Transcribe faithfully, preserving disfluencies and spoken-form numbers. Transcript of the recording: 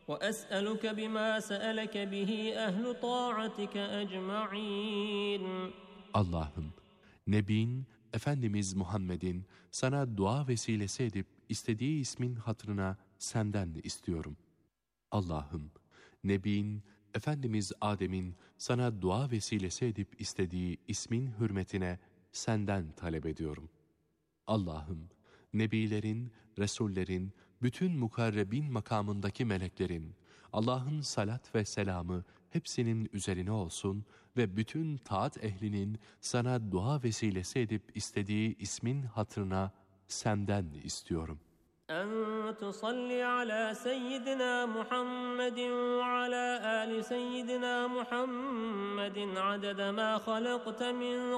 وأسألك بما سألك به أهل طاعتك أجمعين. Allah'ım, Nebin Efendimiz Muhammed'in sana dua vesilesi edip istediği ismin hatırına senden istiyorum. Allah'ım, Nebin Efendimiz Adem'in sana dua vesilesi edip istediği ismin hürmetine senden talep ediyorum. Allah'ım, Nebilerin, Resullerin, bütün mukarrebin makamındaki meleklerin, Allah'ın salat ve selamı hepsinin üzerine olsun ve bütün taat ehlinin sana dua vesilesi edip istediği ismin hatırına senden istiyorum. أن تصلي على سيدنا محمد وعلى آل سيدنا محمد عدد ما خلقت من